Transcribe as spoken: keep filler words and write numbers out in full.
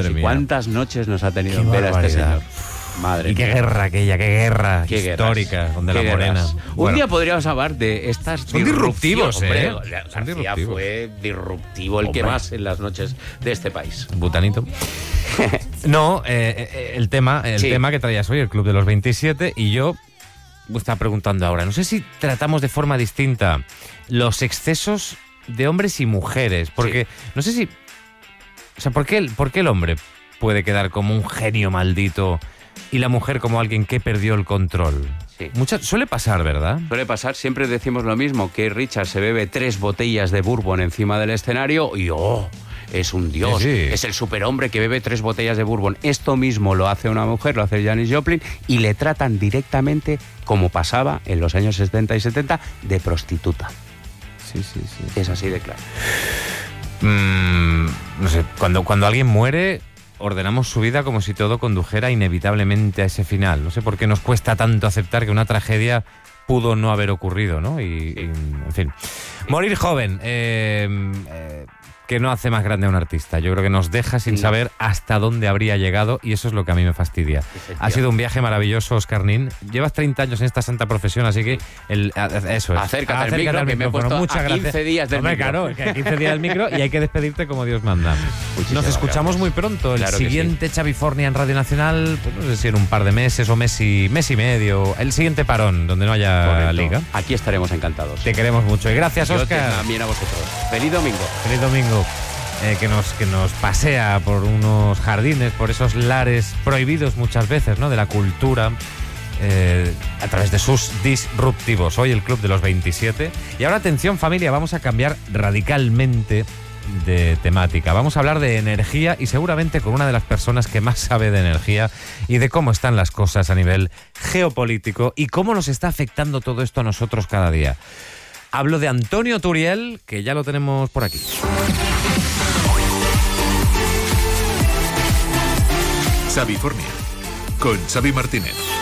Madre y mía. cuántas noches nos ha tenido Qué en ver a este barbaridad. señor. Madre Y qué mía. guerra aquella, qué guerra Qué histórica, guerras, donde qué la morena. guerras. Un Bueno, día podríamos hablar de estas Son disruptivos, Hombre, ¿eh? García Son disruptivos. fue disruptivo, el que Hombre. más en las noches de este país. Butanito. No, eh, eh, el tema, el Sí. tema que traías hoy, el Club de los veintisiete, y yo me estaba preguntando ahora, no sé si tratamos de forma distinta los excesos de hombres y mujeres, porque no sé si, o sea, ¿por qué el, por qué el hombre puede quedar como un genio maldito y la mujer como alguien que perdió el control? Sí. Mucha, suele pasar, ¿verdad? Suele pasar, siempre decimos lo mismo, que Richard se bebe tres botellas de bourbon encima del escenario y ¡oh! Es un dios, Sí, sí. es el superhombre que bebe tres botellas de bourbon. Esto mismo lo hace una mujer, lo hace Janis Joplin, y le tratan directamente, como pasaba en los años setenta y setenta, de prostituta. Sí, sí, sí. Es así de claro. Mm, no sé, cuando, cuando alguien muere, ordenamos su vida como si todo condujera inevitablemente a ese final. No sé por qué nos cuesta tanto aceptar que una tragedia pudo no haber ocurrido, ¿no? Y, y, en fin. Morir joven, eh, eh, que no hace más grande a un artista. Yo creo que nos deja sin No. saber hasta dónde habría llegado, y eso es lo que a mí me fastidia. Ha sido un viaje maravilloso, Óscar Nin. Llevas treinta años en esta santa profesión, así que el, a- a- eso es. Acércate al micro, que me he micrófono. puesto Muchas a gracias. quince días del Hombre, micro. claro, es que a quince días del micro y hay que despedirte como Dios manda. Muchísimas Nos escuchamos gracias. muy pronto. El Claro que siguiente Chavifornia en Radio Nacional, pues no sé si en un par de meses o mes y, mes y medio. El siguiente parón, donde no haya Correcto. liga. Aquí estaremos encantados. Te queremos mucho. Y gracias, Yo Óscar. también a vosotros. Feliz domingo. Feliz domingo. Eh, que, nos, que nos pasea por unos jardines, por esos lares prohibidos muchas veces, ¿no? De la cultura, eh, a través de sus disruptivos. Hoy el Club de los veintisiete. Y ahora, atención familia, vamos a cambiar radicalmente de temática. Vamos a hablar de energía y seguramente con una de las personas que más sabe de energía y de cómo están las cosas a nivel geopolítico y cómo nos está afectando todo esto a nosotros cada día. Hablo de Antonio Turiel, que ya lo tenemos por aquí. Xavifornia, con Xavi Martínez.